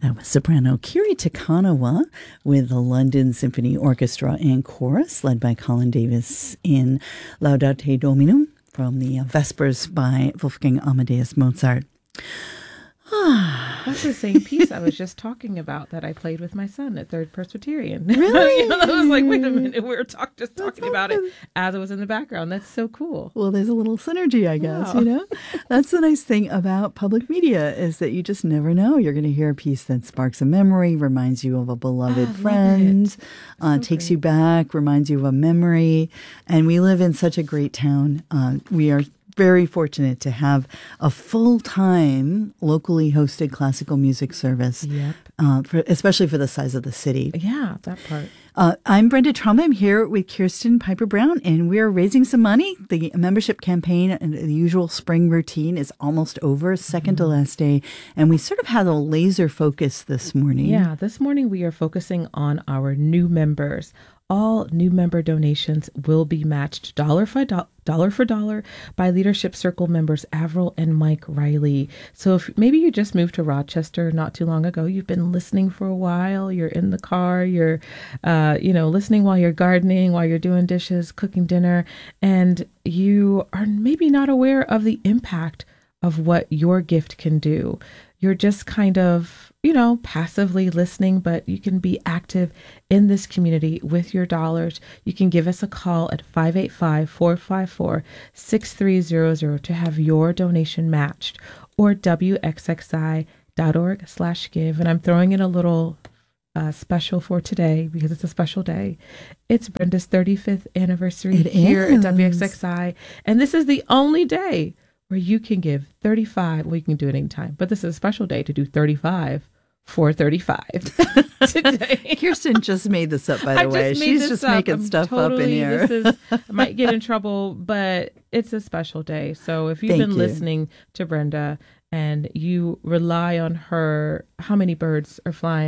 That was soprano Kiri Takanawa with the London Symphony Orchestra and Chorus, led by Colin Davis in Laudate Dominum from the Vespers by Wolfgang Amadeus Mozart. That's the same piece I was just talking about that I played with my son at Third Presbyterian. Really? I was like, wait a minute, we were talking That's about it awesome. as it was in the background. That's so cool. Well, there's a little synergy, I guess, Wow. That's the nice thing about public media is that you just never know. You're going to hear a piece that sparks a memory, reminds you of a beloved I love friend, it. So takes great. you back, reminds you of a memory. And we live in such a great town. We are very fortunate to have a full-time, locally hosted classical music service, Yep. especially for the size of the city. Yeah, that part. I'm Brenda Trauma. I'm here with Kirsten Piper Brown, and we are raising some money. The membership campaign and the usual spring routine is almost over, second to last day, and we sort of had a laser focus this morning. Yeah, this morning we are focusing on our new members. All new member donations will be matched dollar for dollar by Leadership Circle members Avril and Mike Riley. So if maybe you just moved to Rochester not too long ago, you've been listening for a while, you're in the car, you're, listening while you're gardening, while you're doing dishes, cooking dinner, and you are maybe not aware of the impact of what your gift can do. You're just kind of, passively listening, but you can be active in this community with your dollars. You can give us a call at 585-454-6300 to have your donation matched, or wxxi.org/give. And I'm throwing in a little special for today because it's a special day. It's Brenda's 35th anniversary here at WXXI. And this is the only day where you can give 35. Well, you can do it anytime, but this is a special day to do 35 for 35 today. Kirsten just made this up, by the way. She's just making stuff up in here. I might get in trouble, but it's a special day. So if you've been listening to Brenda and you rely on her, how many birds are flying